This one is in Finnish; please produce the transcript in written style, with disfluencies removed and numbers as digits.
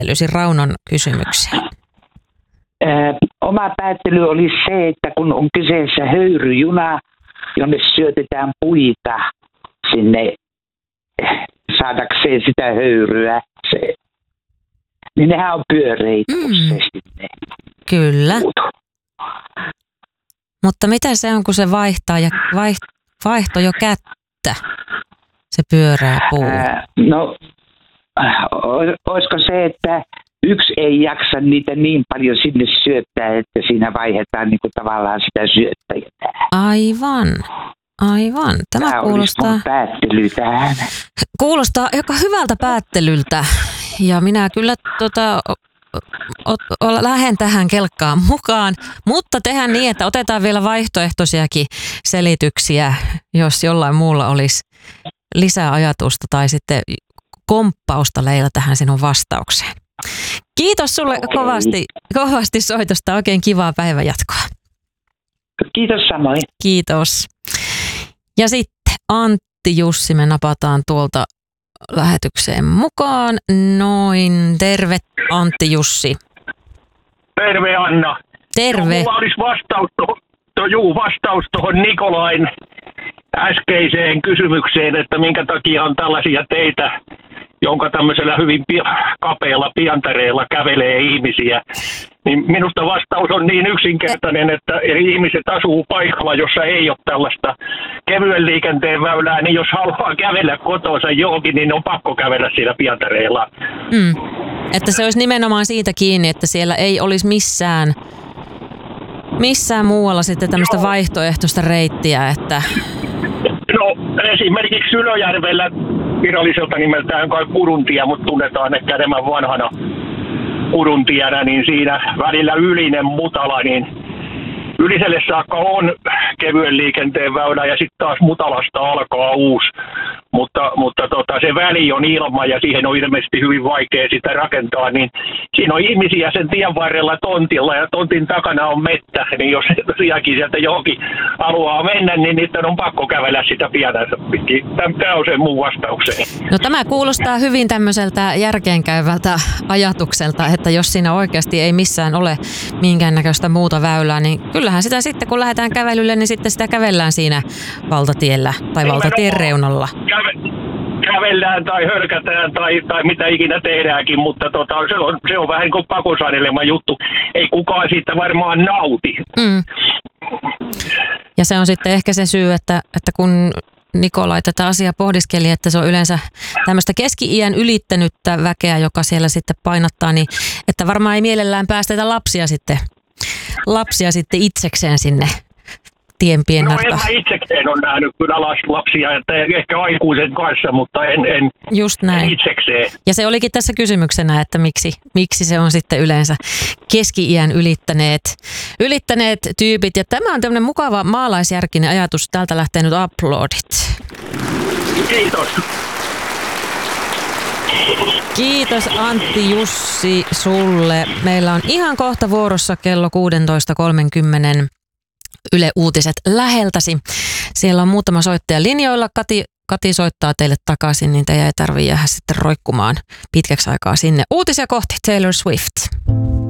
päättelysi Raunon kysymykseen? Oma päättely oli se, että kun on kyseessä höyryjuna, jonne syötetään puita sinne saadakseen sitä höyryä, niin nehän on pyöreitä, kun se sinne Kyllä. puutuu. Mutta mitä se on, kun se vaihto jo kättä, se pyörää puu? No, olisiko se, että yksi ei jaksa niitä niin paljon sinne syöttää, että siinä vaihdetaan niin kuin tavallaan sitä syöttäjää. Aivan. Tämä kuulostaa päättely tähän. Kuulostaa aika hyvältä päättelyltä ja minä kyllä lähden tähän kelkkaan mukaan, mutta tehdään niin, että otetaan vielä vaihtoehtoisiakin selityksiä, jos jollain muulla olisi lisää ajatusta tai sitten komppausta Leila tähän sinun vastaukseen. Kiitos sulle kovasti soitosta. Oikein kivaa päivänjatkoa. Kiitos samoin. Kiitos. Ja sitten Antti Jussi, me napataan tuolta lähetykseen mukaan. Noin, terve Antti Jussi. Terve Anna. Terve. Mulla olisi vastaus tuohon Nikolain äskeiseen kysymykseen, että minkä takia on tällaisia teitä, jonka tämmöisellä hyvin kapealla pientareella kävelee ihmisiä. Niin minusta vastaus on niin yksinkertainen, että eri ihmiset asuu paikalla, jossa ei ole tällaista kevyen liikenteen väylää, niin jos haluaa kävellä kotonsa johonkin, niin on pakko kävellä siinä pientareella. Että se olisi nimenomaan siitä kiinni, että siellä ei olisi missään muualla sitten tämmöistä vaihtoehtoista reittiä, että... No esimerkiksi Sylöjärvellä viralliselta nimeltään kai Kuruntie, mutta tunnetaan ehkä enemmän vanhana Kuruntienä, niin siinä välillä Ylinen Mutala, niin Yliselle saakka on kevyen liikenteen väylä ja sitten taas Mutalasta alkaa uusi, mutta se väli on ilma ja siihen on ilmeisesti hyvin vaikea sitä rakentaa, niin siinä on ihmisiä sen tien varrella tontilla ja tontin takana on mettä, niin jos tosiaankin sieltä johonkin haluaa mennä, niin niiden on pakko kävellä sitä pienänsä pitkin. Tämä on se mun vastaukseni. No tämä kuulostaa hyvin tämmöiseltä järkeenkäyvältä ajatukselta, että jos siinä oikeasti ei missään ole minkäännäköistä muuta väylää, niin kyllähän sitä sitten kun lähdetään kävelylle, niin sitten sitä kävellään siinä valtatiellä tai valtatien reunalla. Kävellään tai hölkätään tai mitä ikinä tehdäänkin, mutta se on vähän niin kuin pakosanelema juttu. Ei kukaan siitä varmaan nauti. Ja se on sitten ehkä se syy, että kun Nikolai tätä asiaa pohdiskeli, että se on yleensä tämmöistä keski-iän ylittänyttä väkeä, joka siellä sitten painottaa, niin että varmaan ei mielellään päästetä lapsia sitten itsekseen sinne tien piennarta. No en mä itsekseen ole nähnyt kyllä lapsia, että ehkä aikuisen kanssa, mutta en just näin. En itsekseen. Ja se olikin tässä kysymyksenä, että miksi se on sitten yleensä keski-iän ylittäneet tyypit. Ja tämä on tämmöinen mukava maalaisjärkinen ajatus. Täältä lähtee nyt uploadit. Kiitos. Kiitos Antti Jussi sulle. Meillä on ihan kohta vuorossa kello 16.30 Yle Uutiset läheltäsi. Siellä on muutama soittaja linjoilla. Kati soittaa teille takaisin, niin teidän ei tarvitse jäädä sitten roikkumaan pitkäksi aikaa sinne. Uutisia kohti Taylor Swift.